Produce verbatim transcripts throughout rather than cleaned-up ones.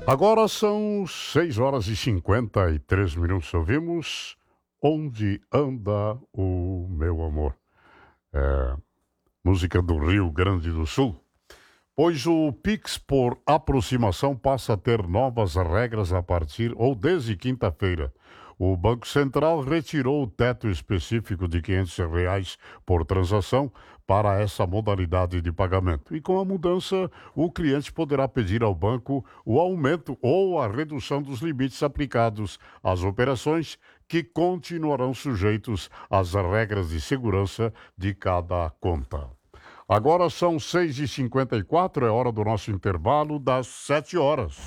Agora são seis horas e cinquenta e três minutos. Ouvimos Onde Anda o Meu Amor. É, música do Rio Grande do Sul. Pois o Pix por aproximação passa a ter novas regras a partir ou desde quinta-feira. O Banco Central retirou o teto específico de quinhentos reais por transação para essa modalidade de pagamento. E com a mudança, o cliente poderá pedir ao banco o aumento ou a redução dos limites aplicados às operações que continuarão sujeitos às regras de segurança de cada conta. Agora são seis e cinquenta e quatro, é hora do nosso intervalo das sete horas.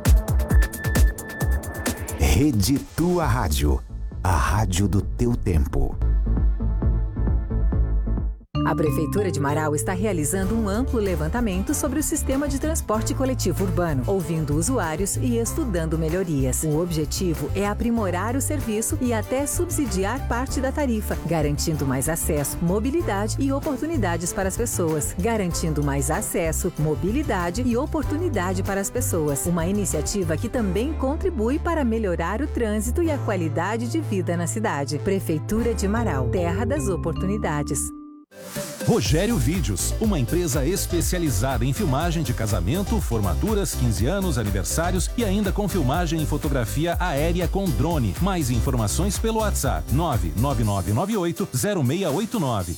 Rede Tua Rádio, a rádio do teu tempo. A Prefeitura de Marau está realizando um amplo levantamento sobre o sistema de transporte coletivo urbano, ouvindo usuários e estudando melhorias. O objetivo é aprimorar o serviço e até subsidiar parte da tarifa, garantindo mais acesso, mobilidade e oportunidades para as pessoas. Garantindo mais acesso, mobilidade e oportunidade para as pessoas. Uma iniciativa que também contribui para melhorar o trânsito e a qualidade de vida na cidade. Prefeitura de Marau, terra das oportunidades. Rogério Vídeos, uma empresa especializada em filmagem de casamento, formaturas, quinze anos, aniversários e ainda com filmagem e fotografia aérea com drone. Mais informações pelo WhatsApp nove nove nove nove oito zero seis oito nove.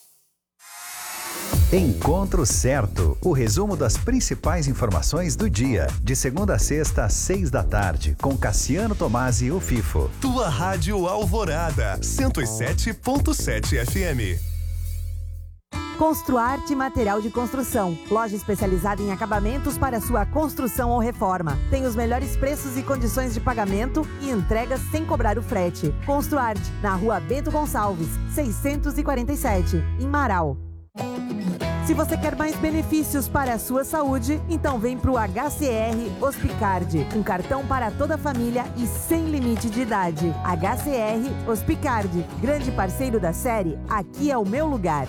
Encontro Certo, o resumo das principais informações do dia, de segunda a sexta às seis da tarde, com Cassiano Tomasi e o Fifo. Tua Rádio Alvorada, cento e sete ponto sete F M. Construarte Material de Construção, loja especializada em acabamentos para sua construção ou reforma. Tem os melhores preços e condições de pagamento e entregas sem cobrar o frete. Construarte, na rua Bento Gonçalves, seiscentos e quarenta e sete, em Marau. Se você quer mais benefícios para a sua saúde, então vem para o H C R Hospicard, um cartão para toda a família e sem limite de idade. H C R Hospicard, grande parceiro da série Aqui é o Meu Lugar.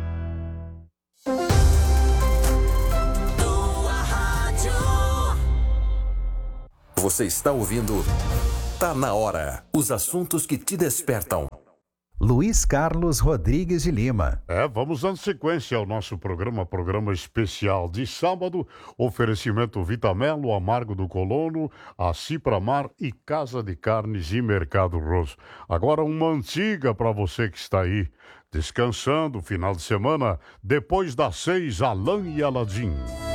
Você está ouvindo Tá na Hora. Os assuntos que te despertam. Luiz Carlos Rodrigues de Lima. É, vamos dando sequência ao nosso programa, programa especial de sábado. Oferecimento Vitamelo, Amargo do Colono, a Cipramar e Casa de Carnes e Mercado Roso. Agora uma antiga para você que está aí descansando, final de semana, depois das seis, Alain e Aladim.